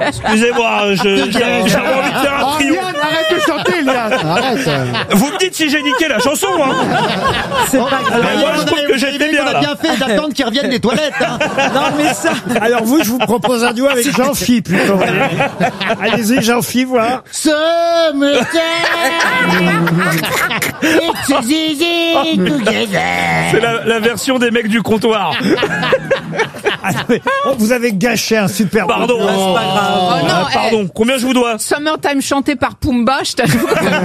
Excusez-moi, j'ai envie de faire un trio. Yann, arrête de chanter, Yann. Arrête. Vous me dites si j'ai niqué la chanson, hein. C'est pas grave. Moi, je trouve que j'étais bien, On a là. bien fait d'attendre qu'ils reviennent des toilettes. Hein. Non, mais ça. Alors vous, je vous propose un duo avec Jean-Phi plutôt. Allez-y, Jean-Phi, voir. C'est la version des mecs du comptoir. Ah, mais, oh, vous avez gâché un super. Pardon. C'est pas grave. Oh non, Pardon. Combien je vous dois? Summertime chanté par Pumba, je t'avoue.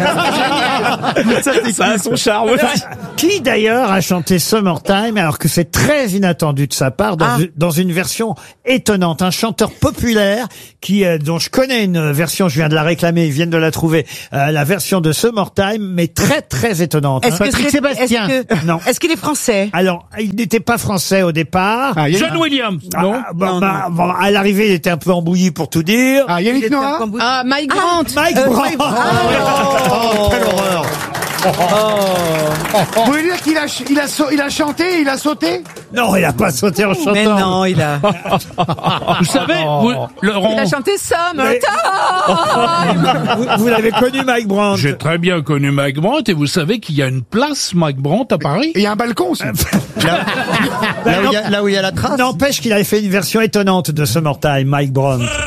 Ça a son charme. Qui d'ailleurs a chanté Summertime alors que c'est très inattendu de sa part dans une version étonnante, un chanteur populaire qui dont je connais une version, je viens de la réclamer, ils viennent de la trouver, la version de Summertime, mais très très étonnante. Est-ce que Patrick Sébastien. Non. Est-ce qu'il est français? Alors, il n'était pas français au départ. John Williams. Non. Bon, à l'arrivée, il était un peu embouilli pour tout dire. Ah, Yannick Noah. Ah, Mike Grant. Mike Brandt. Oh, quelle horreur. Vous voulez dire qu'il a chanté, il a sauté? Non, il a pas sauté en chantant. Mais non, il a. Vous savez, Laurent, Il a chanté Summertime. Vous l'avez connu, Mike Brandt. j'ai très bien connu Mike Brandt et vous savez qu'il y a une place Mike Brandt à Paris. Et il y a un balcon aussi. Là où il y a la trace. N'empêche qu'il avait fait une version étonnante de Summertime, Mike Brandt.